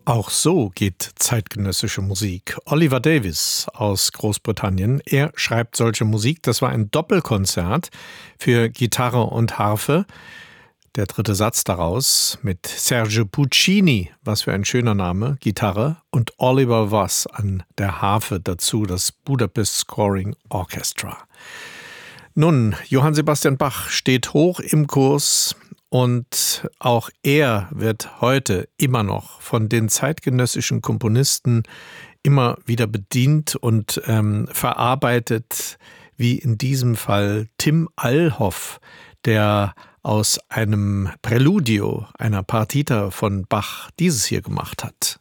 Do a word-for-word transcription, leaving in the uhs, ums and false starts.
Auch so geht zeitgenössische Musik. Oliver Davies aus Großbritannien, er schreibt solche Musik. Das war ein Doppelkonzert für Gitarre und Harfe. Der dritte Satz daraus mit Sergio Puccini, was für ein schöner Name, Gitarre, und Oliver Voss an der Harfe dazu, das Budapest Scoring Orchestra. Nun, Johann Sebastian Bach steht hoch im Kurs und auch er wird heute immer noch von den zeitgenössischen Komponisten immer wieder bedient und ähm, verarbeitet, wie in diesem Fall Tim Allhoff, der aus einem Präludio, einer Partita von Bach, dieses hier gemacht hat.